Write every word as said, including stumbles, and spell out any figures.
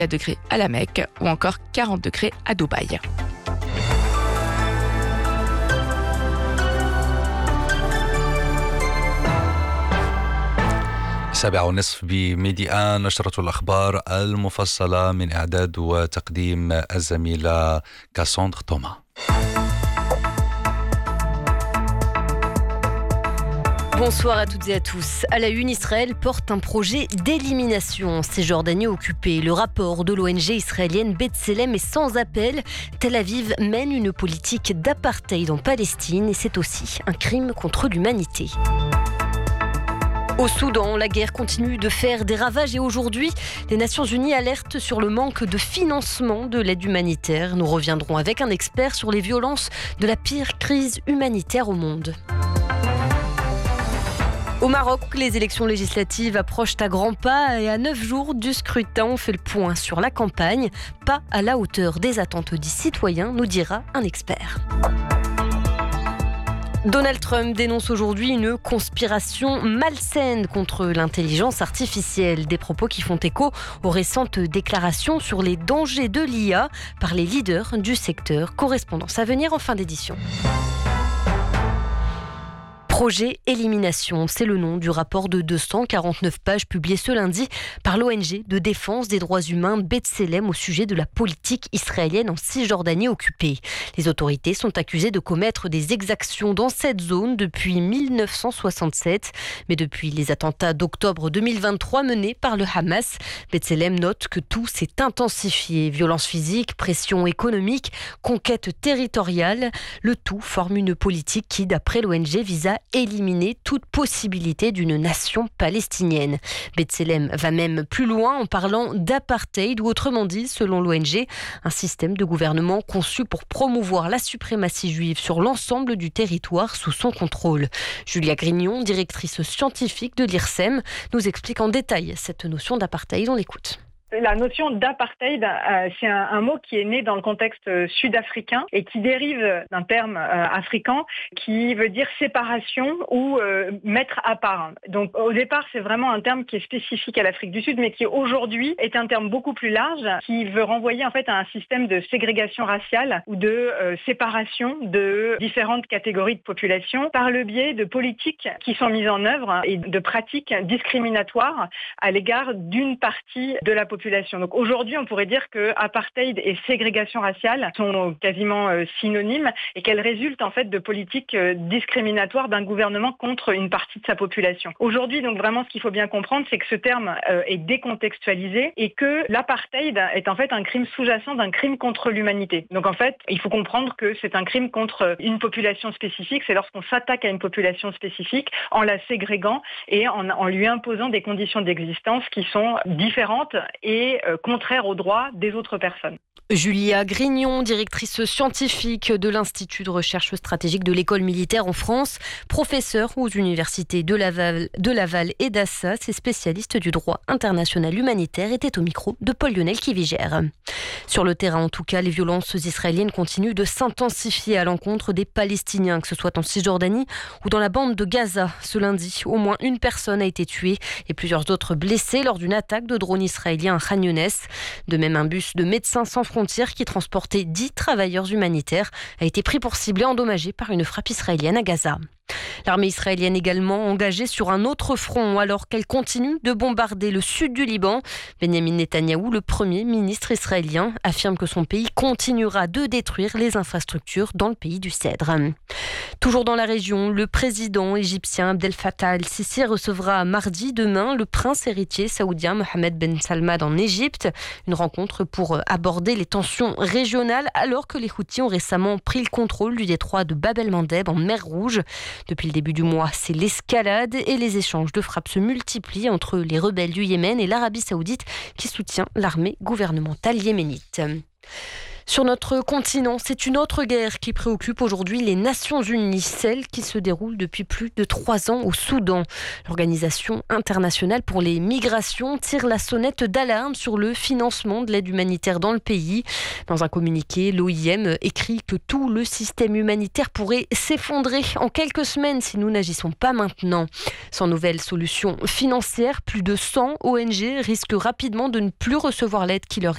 degrés à la Mecque ou encore quarante degrés à Dubaï. السابعة والنصف بميديا نشرة الأخبار المفصلة من إعداد وتقديم الزميلة كاسوندر توما. Bonsoir à toutes et à tous. À la une, Israël porte un projet d'élimination en Cisjordanie occupée. Le rapport de l'O N G israélienne B'Tselem est sans appel. Tel Aviv mène une politique d'apartheid en Palestine et c'est aussi un crime contre l'humanité. Au Soudan, la guerre continue de faire des ravages et aujourd'hui, les Nations Unies alertent sur le manque de financement de l'aide humanitaire. Nous reviendrons avec un expert sur les violences de la pire crise humanitaire au monde. Au Maroc, les élections législatives approchent à grands pas et à neuf jours du scrutin, on fait le point sur la campagne. Pas à la hauteur des attentes des citoyens, nous dira un expert. Donald Trump dénonce aujourd'hui une conspiration malsaine contre l'intelligence artificielle. Des propos qui font écho aux récentes déclarations sur les dangers de l'I A par les leaders du secteur. Correspondance à venir en fin d'édition. Projet Élimination, c'est le nom du rapport de deux cent quarante-neuf pages publié ce lundi par l'O N G de défense des droits humains B'Tselem au sujet de la politique israélienne en Cisjordanie occupée. Les autorités sont accusées de commettre des exactions dans cette zone depuis mille neuf cent soixante-sept. Mais depuis les attentats d'octobre deux mille vingt-trois menés par le Hamas, B'Tselem note que tout s'est intensifié. Violence physique, pression économique, conquête territoriale. Le tout forme une politique qui, d'après l'O N G, vise à éliminer toute possibilité d'une nation palestinienne. B'Tselem va même plus loin en parlant d'apartheid ou autrement dit, selon l'O N G, un système de gouvernement conçu pour promouvoir la suprématie juive sur l'ensemble du territoire sous son contrôle. Julia Grignon, directrice scientifique de l'I R S E M, nous explique en détail cette notion d'apartheid. On l'écoute. La notion d'apartheid, euh, c'est un, un mot qui est né dans le contexte euh, sud-africain et qui dérive d'un terme euh, africain qui veut dire séparation ou euh, mettre à part. Donc au départ, c'est vraiment un terme qui est spécifique à l'Afrique du Sud, mais qui aujourd'hui est un terme beaucoup plus large qui veut renvoyer en fait à un système de ségrégation raciale ou de euh, séparation de différentes catégories de population par le biais de politiques qui sont mises en œuvre et de pratiques discriminatoires à l'égard d'une partie de la population. Donc aujourd'hui, on pourrait dire que apartheid et ségrégation raciale sont quasiment euh, synonymes et qu'elles résultent en fait de politiques euh, discriminatoires d'un gouvernement contre une partie de sa population. Aujourd'hui, donc vraiment, ce qu'il faut bien comprendre, c'est que ce terme euh, est décontextualisé et que l'apartheid est en fait un crime sous-jacent d'un crime contre l'humanité. Donc en fait, il faut comprendre que c'est un crime contre une population spécifique. C'est lorsqu'on s'attaque à une population spécifique en la ségrégant et en, en lui imposant des conditions d'existence qui sont différentes et et contraire aux droits des autres personnes. Julia Grignon, directrice scientifique de l'Institut de recherche stratégique de l'École militaire en France, professeure aux universités de Laval, de Laval et d'Assas et spécialiste du droit international humanitaire, était au micro de Paul-Lionel Kivigère. Sur le terrain, en tout cas, les violences israéliennes continuent de s'intensifier à l'encontre des Palestiniens, que ce soit en Cisjordanie ou dans la bande de Gaza. Ce lundi, au moins une personne a été tuée et plusieurs autres blessées lors d'une attaque de drone israélien à Khan Younes. De même, un bus de Médecins sans frontières qui transportait dix travailleurs humanitaires a été pris pour cible et endommagé par une frappe israélienne à Gaza. L'armée israélienne également engagée sur un autre front alors qu'elle continue de bombarder le sud du Liban. Benyamin Netanyahou, le premier ministre israélien, affirme que son pays continuera de détruire les infrastructures dans le pays du Cèdre. Toujours dans la région, le président égyptien Abdel Fattah al-Sisi recevra mardi demain le prince héritier saoudien Mohammed Ben Salman en Égypte. Une rencontre pour aborder les tensions régionales alors que les Houthis ont récemment pris le contrôle du détroit de Bab el-Mandeb en mer Rouge. Depuis le début du mois, c'est l'escalade et les échanges de frappes se multiplient entre les rebelles du Yémen et l'Arabie saoudite qui soutient l'armée gouvernementale yéménite. Sur notre continent, c'est une autre guerre qui préoccupe aujourd'hui les Nations Unies, celle qui se déroule depuis plus de trois ans au Soudan. L'Organisation internationale pour les migrations tire la sonnette d'alarme sur le financement de l'aide humanitaire dans le pays. Dans un communiqué, l'O I M écrit que tout le système humanitaire pourrait s'effondrer en quelques semaines si nous n'agissons pas maintenant. Sans nouvelle solution financière, plus de cent O N G risquent rapidement de ne plus recevoir l'aide qui leur